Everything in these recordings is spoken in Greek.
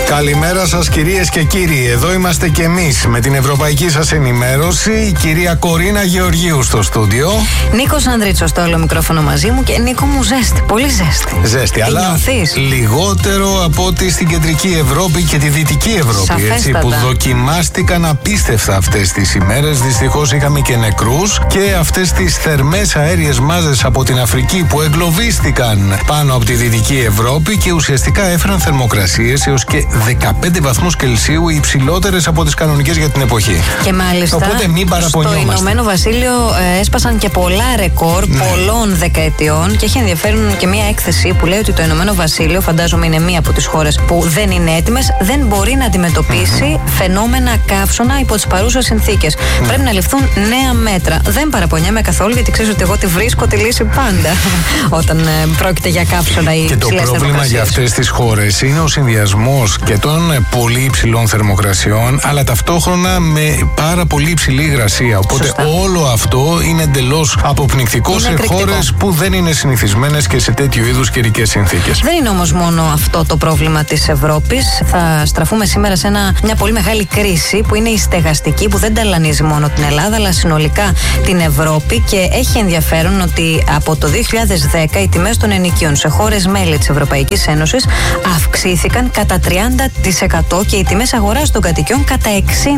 Καλημέρα σας κυρίες και κύριοι. Εδώ είμαστε κι εμείς με την ευρωπαϊκή σας ενημέρωση. Η κυρία Κορίνα Γεωργίου στο στούντιο. Νίκος Ανδρίτσος στο άλλο μικρόφωνο μαζί μου. Και Νίκο μου, ζέστη, πολύ ζέστη. Ζέστη, αλλά νιώθεις? Λιγότερο από ότι στην κεντρική Ευρώπη και τη δυτική Ευρώπη. Έτσι, που δοκιμάστηκαν απίστευτα αυτές τις ημέρες. Δυστυχώς είχαμε και νεκρούς και αυτές τις θερμές αέριες μάζες από την Αφρική που εγκλωβίστηκαν πάνω από τη δυτική Ευρώπη και ουσιαστικά έφεραν θερμοκρασίες έως και 15 βαθμούς Κελσίου, υψηλότερες από τις κανονικές για την εποχή. Και μάλιστα οπότε μην παραπονιόμαστε. Στο Ηνωμένο Βασίλειο έσπασαν και πολλά ρεκόρ πολλών δεκαετιών και έχει ενδιαφέρον και μία έκθεση που λέει ότι το Ηνωμένο Βασίλειο, φαντάζομαι είναι μία από τις χώρες που δεν είναι έτοιμες, δεν μπορεί να αντιμετωπίσει φαινόμενα καύσωνα υπό τις παρούσες συνθήκες. Πρέπει να ληφθούν νέα μέτρα. Δεν παραπονιέμαι καθόλου, γιατί ξέρεις ότι εγώ τη βρίσκω τη λύση πάντα όταν πρόκειται για καύσωνα ή και το πρόβλημα για αυτές τις χώρες είναι ο συνδυασμός και των πολύ υψηλών θερμοκρασιών, αλλά ταυτόχρονα με πάρα πολύ υψηλή υγρασία. Οπότε όλο αυτό είναι εντελώς αποπνικτικό σε χώρες που δεν είναι συνηθισμένες και σε τέτοιου είδους καιρικές συνθήκες. Δεν είναι όμως μόνο αυτό το πρόβλημα της Ευρώπης. Θα στραφούμε σήμερα σε μια πολύ μεγάλη κρίση που είναι η στεγαστική, που δεν ταλανίζει μόνο την Ελλάδα αλλά συνολικά την Ευρώπη, και έχει ενδιαφέρον ότι από το 2010 οι τιμές των ενοικίων σε χώρες μέλη της Ευρωπαϊκής Ένωσης αυξήθηκαν κατά 30% και οι τιμές αγοράς των κατοικιών κατά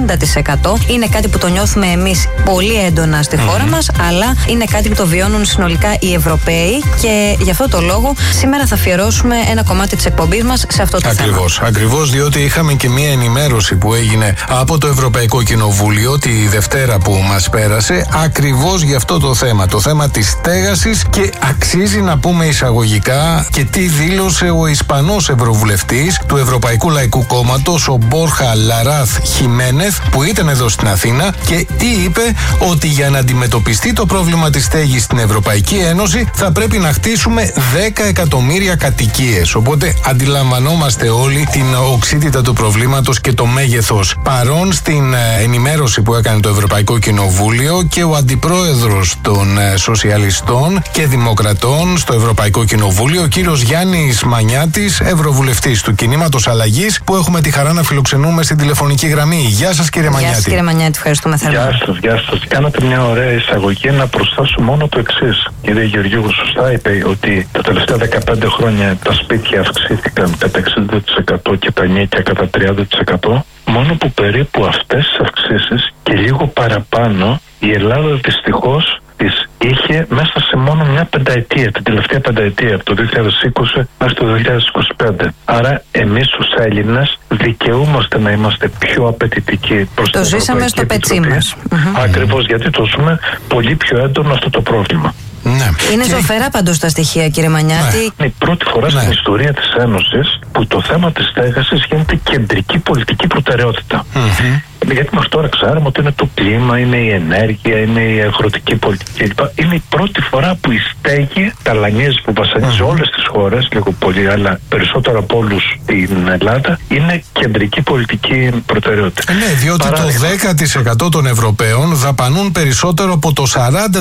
60%. Είναι κάτι που το νιώθουμε εμείς πολύ έντονα στη χώρα μας, αλλά είναι κάτι που το βιώνουν συνολικά οι Ευρωπαίοι, και γι' αυτό το λόγο σήμερα θα αφιερώσουμε ένα κομμάτι της εκπομπής μας σε αυτό το θέμα. Ακριβώς, διότι είχαμε και μία ενημέρωση που έγινε από το Ευρωπαϊκό Κοινοβούλιο τη Δευτέρα που μας πέρασε, ακριβώς για αυτό το θέμα, το θέμα της στέγασης, και αξίζει να πούμε εισαγωγικά και τι δήλωσε ο Ισπανός Ευρωβουλευτής του Ευρωπαϊκού Λαϊκού Κόμματος, ο Μπόρχα Λαράθ Χιμένεθ, που ήταν εδώ στην Αθήνα, και τι είπε: ότι για να αντιμετωπιστεί το πρόβλημα της στέγης στην Ευρωπαϊκή Ένωση θα πρέπει να χτίσουμε 10 εκατομμύρια κατοικίες. Οπότε αντιλαμβανόμαστε όλοι την οξύτητα του προβλήματος και το μέγεθος. Παρόν στην ενημέρωση που έκανε το Ευρωπαϊκό Κοινοβούλιο και ο αντιπρόεδρος των Σοσιαλιστών και Δημοκρατών στο Ευρωπαϊκό Κοινοβούλιο, ο κύριος Γιάννης Μανιάτης, Ευρωβουλευτής του Κινήματος Αλλαγής, που έχουμε τη χαρά να φιλοξενούμε στην τηλεφωνική γραμμή. Γεια σας κύριε Μανιάτη. Γεια σας κύριε Μανιάτη, ευχαριστούμε θερμά. Γεια σας. Κάνατε μια ωραία εισαγωγή. Να προσθέσω μόνο το εξής. Η κυρία Γεωργίου σωστά είπε ότι τα τελευταία 15 χρόνια τα σπίτια αυξήθηκαν κατά 60% και τα ενίκια κατά 30%. Μόνο που περίπου αυτές τις αυξήσεις και λίγο παραπάνω η Ελλάδα δυστυχώς τις είχε μέσα σε μόνο μια πενταετία, την τελευταία πενταετία, από το 2020 μέχρι το 2025. Άρα εμείς τους Έλληνες δικαιούμαστε να είμαστε πιο απαιτητικοί προς την Ευρωπαϊκή Επιτροπή. Το ζήσαμε στο πετσί μας. Ακριβώς, γιατί το ζούμε πολύ πιο έντονο αυτό το πρόβλημα. Ναι. Είναι ζωφερά πάντως τα στοιχεία, κύριε Μανιάτη. Είναι η πρώτη φορά στην ιστορία της Ένωσης που το θέμα της στέγασης γίνεται κεντρική πολιτική προτεραιότητα. Γιατί μέχρι τώρα ξέρουμε ότι είναι το κλίμα, είναι η ενέργεια, είναι η αγροτική πολιτική κλπ. Είναι η πρώτη φορά που η στέγη ταλανίζει, που βασανίζει όλες τις χώρες, λίγο πολύ, αλλά περισσότερο από όλους στην Ελλάδα, είναι κεντρική πολιτική προτεραιότητα. Ναι, διότι το 10% των Ευρωπαίων δαπανούν περισσότερο από το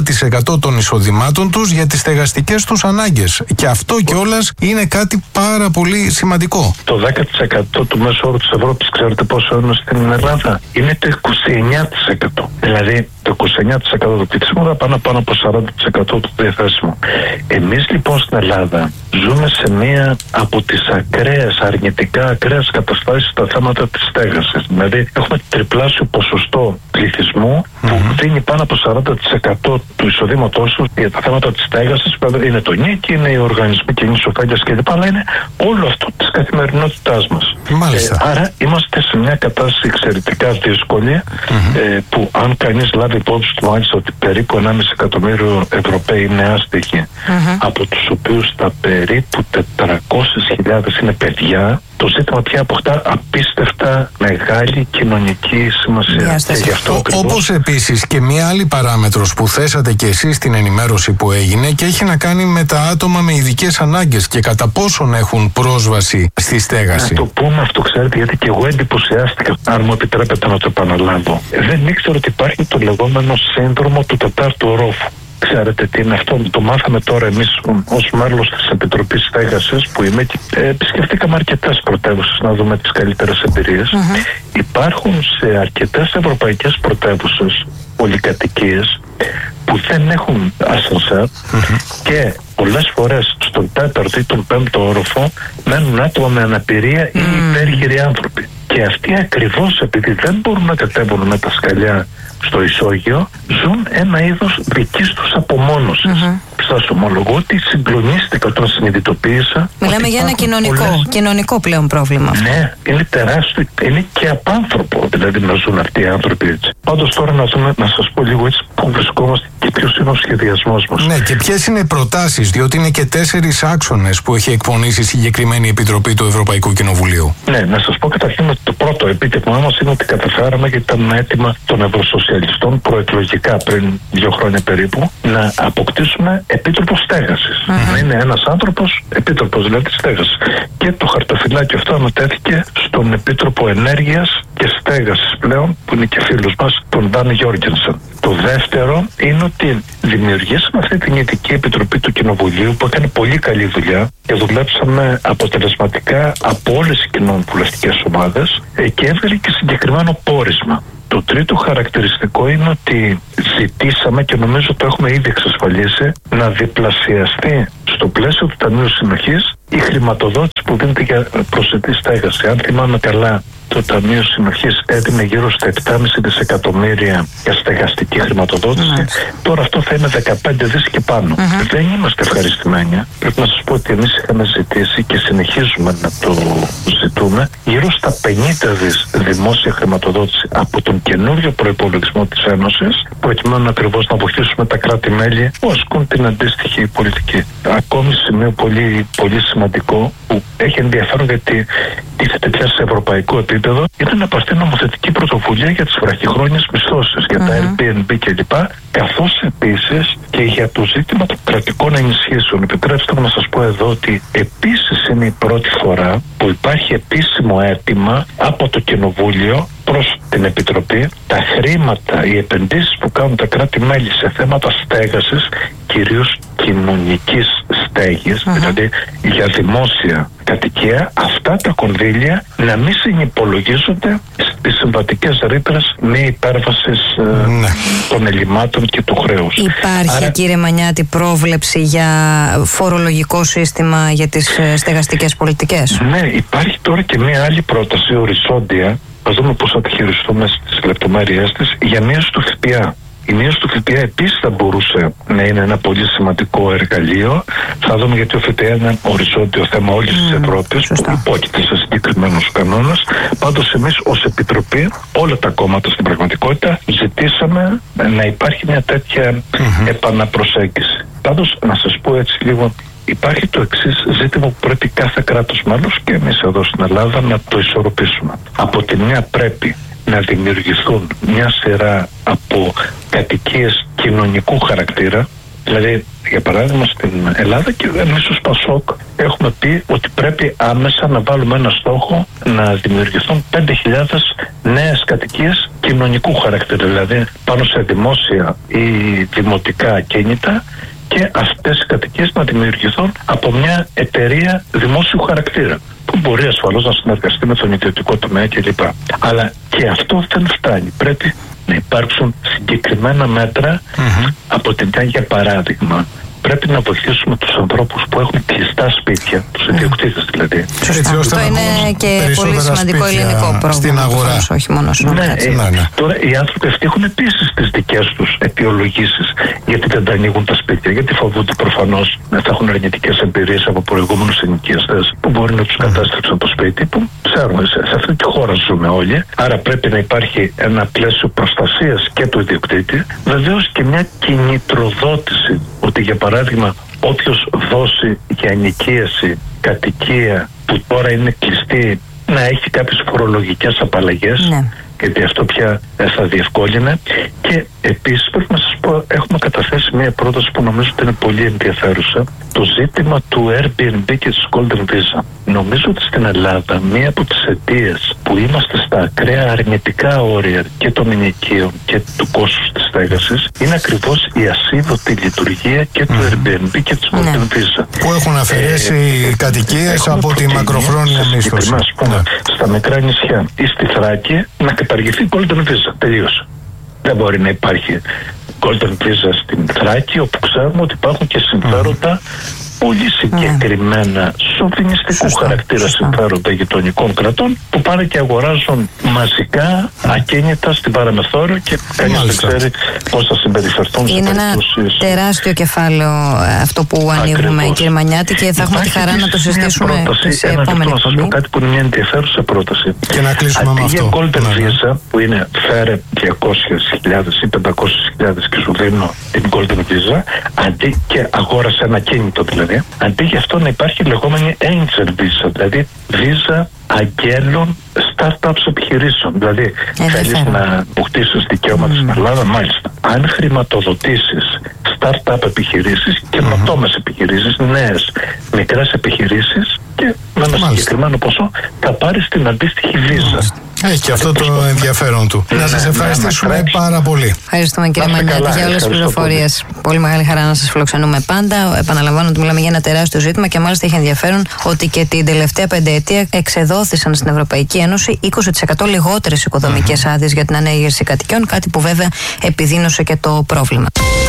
40% των εισοδημάτων τους για τις στεγαστικές τους ανάγκες. Και αυτό κιόλας είναι κάτι πάρα πολύ σημαντικό. Το 10% του μέσου όρου της Ευρώπης, ξέρετε πόσο είναι στην Ελλάδα? Είναι το 29%. Δηλαδή το 29% του πληθυσμού θα πάνω από 40% του διαθέσιμου. Εμείς λοιπόν στην Ελλάδα ζούμε σε μία από τις ακραίες καταστάσεις στα θέματα της στέγασης. Δηλαδή έχουμε τριπλάσιο ποσοστό πληθυσμού που δίνει πάνω από 40% του εισοδήματός του για τα θέματα της στέγασης. Είναι το νίκη, είναι οι οργανισμοί κοινής ωφέλειας κλπ. Αλλά είναι όλο αυτό της καθημερινότητάς μας. Άρα είμαστε σε μια κατάσταση εξαιρετικά δύσκολη, που αν κανείς λάβει υπόψη του μάλιστα ότι περίπου 1,5 εκατομμύριο Ευρωπαίοι είναι άστοιχοι, από τους οποίους τα περίπου 400.000 είναι παιδιά, το ζήτημα πια αποκτά απίστευτα μεγάλη κοινωνική σημασία. Όπως επίσης και μια άλλη παράμετρος που θέσατε και εσείς στην ενημέρωση που έγινε, και έχει να κάνει με τα άτομα με ειδικές ανάγκες και κατά πόσον έχουν πρόσβαση στη στέγαση. Να το πούμε αυτό, ξέρετε, γιατί και εγώ εντυπωσιάστηκα, αν μου επιτρέπετε να το επαναλάβω. Δεν ήξερα ότι υπάρχει το λεγόμενο σύνδρομο του τετάρτου ορόφου. Ξέρετε τι είναι αυτό? Το μάθαμε τώρα εμείς ως μέλος της Επιτροπής Στέγασης που είμαι και επισκεφτήκαμε αρκετές πρωτεύουσες να δούμε τις καλύτερες εμπειρίες. Υπάρχουν σε αρκετές ευρωπαϊκές πρωτεύουσες πολυκατοικίες που δεν έχουν ασανσέρ και πολλές φορές στον 4ο ή τον 5ο όροφο μένουν άτομα με αναπηρία ή υπέρχειροι άνθρωποι. Και αυτοί ακριβώς επειδή δεν μπορούν να κατέβουν με τα σκαλιά στο ισόγειο, ζουν ένα είδος δικής τους απομόνωσης. Σας ομολογώ ότι συγκλονίστηκα όταν συνειδητοποίησα. Μιλάμε για ένα κοινωνικό πλέον πρόβλημα. Ναι, είναι τεράστιο. Είναι και απάνθρωπο δηλαδή να ζουν αυτοί οι άνθρωποι έτσι. Πάντως τώρα να σας πω λίγο έτσι πού βρισκόμαστε και ποιος είναι ο σχεδιασμός μας. Ναι, και ποιες είναι οι προτάσεις, διότι είναι και 4 άξονες που έχει εκπονήσει η συγκεκριμένη Επιτροπή του Ευρωπαϊκού Κοινοβουλίου. Ναι, να σας πω καταρχήν ότι το πρώτο επίτευγμά μας είναι ότι καταφέραμε, γιατί ήταν ένα αίτημα των Ευρωσοσιαλιστών προεκλογικά πριν 2 χρόνια περίπου, να αποκτήσουμε επίτροπο στέγασης. Να είναι ένας άνθρωπος επίτροπος δηλαδή στέγασης. Και το χαρτοφυλάκι αυτό ανατέθηκε στον Επίτροπο Ενέργειας και Στέγασης πλέον, που είναι και φίλος μας, τον Dan Jorgensen. Το δεύτερο είναι ότι δημιουργήσαμε αυτή την ειδική επιτροπή του Κοινοβουλίου που έκανε πολύ καλή δουλειά και δουλέψαμε αποτελεσματικά από όλες οι κοινοβουλευτικές ομάδες και έβγαλε και συγκεκριμένο πόρισμα. Το τρίτο χαρακτηριστικό είναι ότι ζητήσαμε και νομίζω το έχουμε ήδη εξασφαλίσει να διπλασιαστεί στο πλαίσιο του Ταμείου Συνοχής η χρηματοδότηση που δίνεται για προσιτή στέγαση. Αν θυμάμαι καλά, το Ταμείο Συνοχής έδινε γύρω στα 7,5 δισεκατομμύρια για στεγαστική χρηματοδότηση. Τώρα αυτό θα είναι 15 δις και πάνω. Δεν είμαστε ευχαριστημένοι. Πρέπει να σας πω ότι εμείς είχαμε ζητήσει και συνεχίζουμε να το ζητούμε γύρω στα 50 δις δημόσια χρηματοδότηση από τον καινούριο προϋπολογισμό της Ένωσης, προκειμένου ακριβώς να βοηθήσουμε τα κράτη-μέλη που ασκούν την αντίστοιχη πολιτική. Ακόμη σημείο πολύ, πολύ σημαντικό που έχει ενδιαφέρον γιατί τίθεται πια σε ευρωπαϊκό επίπεδο είναι να πάρθει νομοθετική πρωτοβουλία για τις βραχυχρόνιες μισθώσεις, για τα Airbnb κλπ. Καθώς επίσης και για το ζήτημα των κρατικών ενισχύσεων. Επιτρέψτε μου να σας πω εδώ ότι επίσης είναι η πρώτη φορά που υπάρχει επίσημο αίτημα από το Κοινοβούλιο προς την Επιτροπή τα χρήματα, οι επενδύσεις που κάνουν τα κράτη-μέλη σε θέματα στέγασης, κυρίως κοινωνικής στέγης, δηλαδή για δημόσια κατοικία, αυτά τα κονδύλια να μην συνυπολογίζονται στις συμβατικές ρήτρες μη υπέρβασης των ελλημάτων και του χρέους. Υπάρχει, κύριε Μανιάτη, πρόβλεψη για φορολογικό σύστημα για τις στεγαστικές πολιτικές? Ναι, υπάρχει τώρα και μια άλλη πρόταση οριζόντια. Ας δούμε πώς θα τη χειριστούμε στις λεπτομέρειές της για μείωση του ΦΠΑ. Η μείωση του ΦΠΑ επίσης θα μπορούσε να είναι ένα πολύ σημαντικό εργαλείο. Θα δούμε γιατί ο ΦΠΑ είναι οριζόντιο θέμα όλης της Ευρώπης που υπόκειται σε συγκεκριμένους κανόνες. Πάντως εμείς ως Επιτροπή, όλα τα κόμματα στην πραγματικότητα, ζητήσαμε να υπάρχει μια τέτοια επαναπροσέγγιση. Πάντως να σας πω έτσι λίγο, υπάρχει το εξής ζήτημα που πρέπει κάθε κράτος μέλος και εμείς εδώ στην Ελλάδα να το ισορροπήσουμε. Από τη μια πρέπει να δημιουργηθούν μια σειρά από κατοικίες κοινωνικού χαρακτήρα. Δηλαδή, για παράδειγμα, στην Ελλάδα και εμείς ως ΠΑΣΟΚ έχουμε πει ότι πρέπει άμεσα να βάλουμε ένα στόχο να δημιουργηθούν 5.000 νέες κατοικίες κοινωνικού χαρακτήρα. Δηλαδή, πάνω σε δημόσια ή δημοτικά ακίνητα, και αυτές οι κατοικίες να δημιουργηθούν από μια εταιρεία δημόσιου χαρακτήρα που μπορεί ασφαλώς να συνεργαστεί με τον ιδιωτικό τομέα κλπ. Αλλά και αυτό δεν φτάνει. Πρέπει να υπάρξουν συγκεκριμένα μέτρα από την μια, για παράδειγμα. Πρέπει να βοηθήσουμε τους ανθρώπους που έχουν κλειστά σπίτια, τους ιδιοκτήτες δηλαδή. Σωστά. Αυτό είναι και πολύ σημαντικό ελληνικό πρόβλημα. Στην αγορά. Όχι μόνο στον Τώρα οι άνθρωποι αυτοί έχουν επίσης τις δικές τους αιτιολογήσεις γιατί δεν τα ανοίγουν τα σπίτια. Γιατί φοβούνται προφανώς να θα έχουν αρνητικές εμπειρίες από προηγούμενους ενοικιαστές που μπορεί να τους κατάστρεψαν το σπίτι, που ξέρουμε σε αυτή τη χώρα ζούμε όλοι. Άρα πρέπει να υπάρχει ένα πλαίσιο προστασίας και του ιδιοκτήτη. Βεβαίως και μια κινητροδότηση, ότι για παράδειγμα όποιος δώσει για ενοικίαση κατοικία που τώρα είναι κλειστή να έχει κάποιες φορολογικές απαλλαγές, γιατί αυτό πια θα διευκόλυνε. Και Επίσης πρέπει να σας πω, έχουμε καταθέσει μια πρόταση που νομίζω ότι είναι πολύ ενδιαφέρουσα, το ζήτημα του Airbnb και της Golden Visa. Νομίζω ότι στην Ελλάδα μία από τις αιτίες που είμαστε στα ακραία αρνητικά όρια και των ενοικίων και του κόστους της στέγασης είναι ακριβώς η ασίδωτη λειτουργία και του Airbnb και της Golden Visa. Που έχουν αφαιρέσει κατοικίες από τη μακροχρόνια μίσθωση. Ας πούμε, στα μικρά νησιά ή στη Θράκη να καταργηθεί η Golden Visa. Τελείωσε. Δεν μπορεί να υπάρχει Golden Visa στην Θράκη, όπου ξέρουμε ότι υπάρχουν και συμφέροντα πολύ συγκεκριμένα σοβινιστικού χαρακτήρα συμφέροντα γειτονικών κρατών που πάνε και αγοράζουν μαζικά ακίνητα στην παραμεθόριο και κανείς δεν ξέρει πώς θα συμπεριφερθούν. Είναι ένα τεράστιο κεφάλαιο αυτό που ανοίγουμε, κύριε Μανιάτη, και θα έχουμε τη χαρά να το συζητήσουμε σε επόμενη εκπομπή. Να πω κάτι που είναι μια ενδιαφέρουσα πρόταση. Και να κλείσουμε με αυτό. Αντί για Golden Visa που είναι φέρε 200.000 ή 500.000 και σου δίνω την Golden Visa, αντί και αγόρασε ένα κίνητο δηλαδή, αντί για αυτό να υπάρχει λεγόμενη Angel Visa, δηλαδή βίζα αγγέλων startups επιχειρήσεων. Δηλαδή θέλεις να αποκτήσεις δικαίωμα στην Ελλάδα, μάλιστα. Αν χρηματοδοτήσεις startup επιχειρήσεις και καινοτόμες επιχειρήσεις, νέες μικρές επιχειρήσεις και με ένα συγκεκριμένο ποσό θα πάρεις την αντίστοιχη βίζα. Έχει και αυτό το ενδιαφέρον του. Να σας ευχαριστήσουμε πάρα πολύ. Ευχαριστούμε, κύριε Μανιάτη, για όλες τις πληροφορίες. Πολύ μεγάλη χαρά να σας φιλοξενούμε πάντα. Επαναλαμβάνω ότι μιλάμε για ένα τεράστιο ζήτημα και μάλιστα έχει ενδιαφέρον ότι και την τελευταία πενταετία εξεδόθησαν στην Ευρωπαϊκή Ένωση 20% λιγότερες οικοδομικές άδειες για την ανέγερση κατοικιών, κάτι που βέβαια επιδείνωσε και το πρόβλημα.